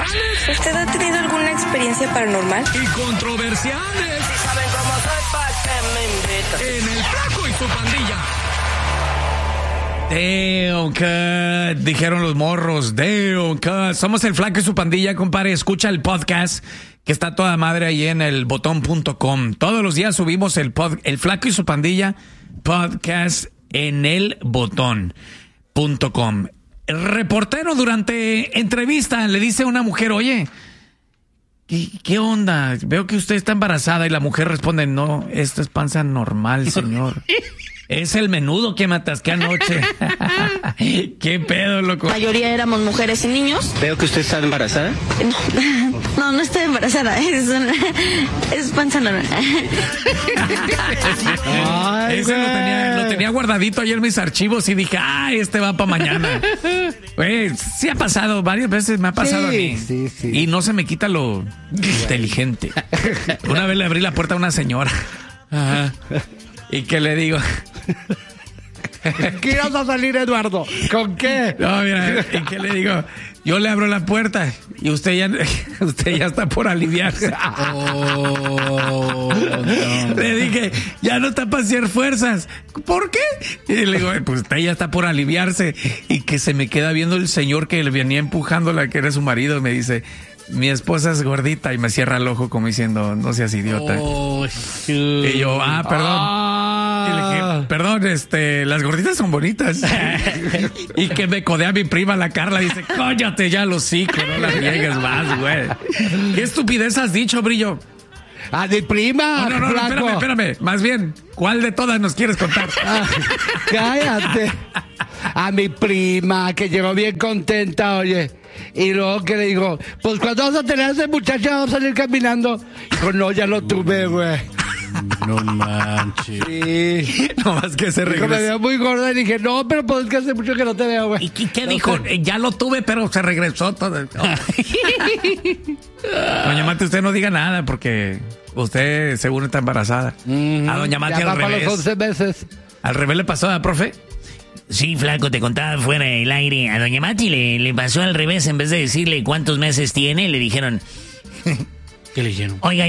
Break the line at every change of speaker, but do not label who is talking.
¿Usted ha tenido alguna experiencia paranormal?
Y controversiales.
Si saben cómo soy, ¿pa' qué me invitan?
En El Flaco y su pandilla.
Damn, cut, dijeron los morros. Damn, cut. Somos El Flaco y su pandilla, compadre. Escucha el podcast que está toda madre ahí en elbotón.com. Todos los días subimos el Flaco y su pandilla podcast en elbotón.com. El reportero durante entrevista le dice a una mujer, oye, ¿qué onda? Veo que usted está embarazada. Y la mujer responde, no, esto es panza normal, señor. Es el menudo que me atasqué anoche. ¿Qué pedo, loco?
La mayoría éramos mujeres y niños.
Veo que usted está embarazada.
No estoy embarazada. Es panza normal.
Ay, ese lo tenía guardadito ayer en mis archivos y dije, este va para mañana. Güey, sí ha pasado, varias veces me ha pasado a mí.
Sí.
Y no se me quita lo inteligente. Una vez le abrí la puerta a una señora. Ajá. ¿Y qué le digo?
¿Qué ibas a salir, Eduardo? ¿Con qué?
No, mira, ¿y qué le digo? Yo le abro la puerta y usted ya está por aliviarse.
No.
Le dije, ya no está para hacer fuerzas. ¿Por qué? Y le digo, pues usted ya está por aliviarse. Y que se me queda viendo el señor que le venía empujando, la que era su marido, y me dice, mi esposa es gordita, y me cierra el ojo como diciendo, no seas idiota. Y yo, perdón. Y le dije, perdón, las gorditas son bonitas. Y que me codea mi prima, la Carla, dice, cóllate ya los hocico, no la riegues más, güey. ¿Qué estupidez has dicho, Brillo?
¡A mi prima!
No, espérame. Más bien, ¿cuál de todas nos quieres contar?
Cállate. A mi prima, que llegó bien contenta, oye. Y luego que le digo, pues cuando vas a tener a ese muchacho, vamos a salir caminando. Dijo, no, ya lo tuve, güey.
No manches.
Sí.
No más que se
Dijo, me
regresa.
veo muy gorda. Y dije, no, pero pues es que hace mucho que no te veo, güey.
¿Y qué dijo? Ya lo tuve, pero se regresó todo. Doña Mati, usted no diga nada porque usted seguro está embarazada. A Doña Mati
ya
al
va para
revés.
los 11 meses.
Al revés le pasó, ¿a profe?
Sí, Flaco, te contaba fuera del aire. A Doña Mati le pasó al revés. En vez de decirle cuántos meses tiene, le dijeron,
¿Qué le dijeron?
oiga,